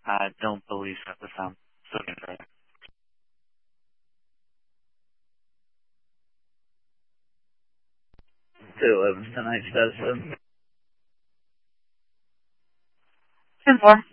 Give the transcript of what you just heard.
I don't believe so at the time. Still getting better. 211 tonight, 2007. 10-4.